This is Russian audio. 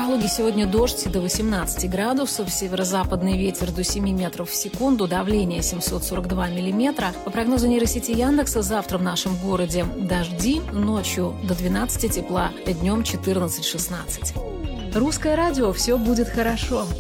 Калуге сегодня дождь до 18 градусов, северо-западный ветер до 7 метров в секунду, давление 742 миллиметра. По прогнозу нейросети Яндекса, завтра в нашем городе дожди, ночью до 12 тепла, днем 14-16. Русское радио, все будет хорошо.